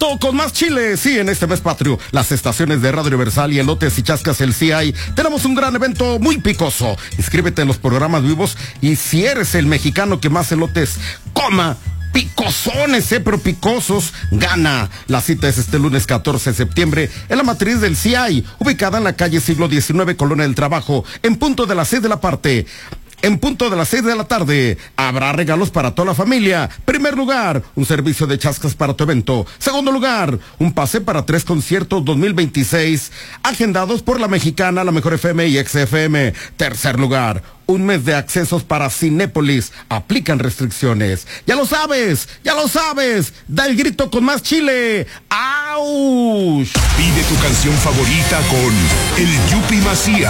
grito con más chile. Sí, en este mes patrio, las estaciones de Radio Universal y Elotes y Chascas el CI tenemos un gran evento muy picoso. Inscríbete en los programas vivos y si eres el mexicano que más elotes coma, picosones, pero picosos, gana. La cita es este lunes 14 de septiembre en la matriz del CI, ubicada en la calle Siglo XIX, Colonia del Trabajo, en punto de las 6 de la tarde. En punto de las 6 de la tarde, habrá regalos para toda la familia. Primer lugar, un servicio de chascas para tu evento. Segundo lugar, un pase para 3 conciertos 2026, agendados por La Mexicana, La Mejor FM y XFM. Tercer lugar, un mes de accesos para Cinépolis. Aplican restricciones. Ya lo sabes. Da el grito con más chile. ¡Auch! Pide tu canción favorita con el Yupi Macías.